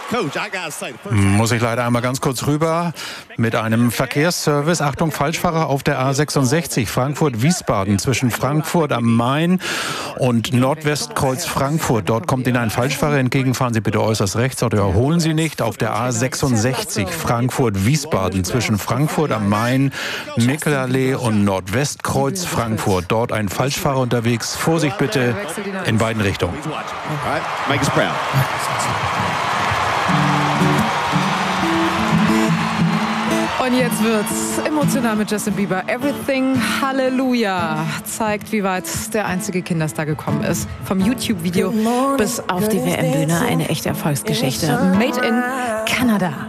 Muss ich leider einmal ganz kurz rüber mit einem Verkehrsservice. Achtung, Falschfahrer auf der A66 Frankfurt-Wiesbaden zwischen Frankfurt am Main und Nordwestkreuz Frankfurt. Dort kommt Ihnen ein Falschfahrer entgegen. Fahren Sie bitte äußerst rechts oder überholen Sie nicht. Auf der A66 Frankfurt-Wiesbaden zwischen Frankfurt am Main, Mickelallee und Nordwestkreuz Frankfurt. Dort ein Falschfahrer unterwegs. Vorsicht bitte in beiden Richtungen. Und jetzt wird's emotional mit Justin Bieber. Everything Hallelujah zeigt, wie weit der einzige Kinderstar gekommen ist. Vom YouTube-Video bis auf die WM-Bühne eine echte Erfolgsgeschichte. Made in Canada.